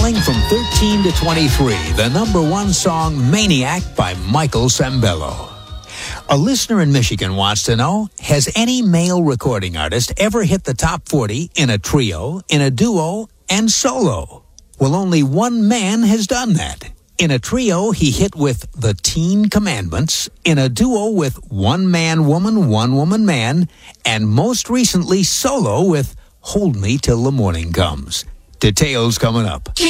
Falling from 13 to 23, the number one song, Maniac by Michael Sembello. A listener in Michigan wants to know, has any male recording artist ever hit the top 40 in a trio, in a duo, and solo? Well, only one man has done that. In a trio, he hit with The Teen Commandments, in a duo with One Man Woman, One Woman Man, and most recently solo with Hold Me Till the Morning Comes. Details coming up.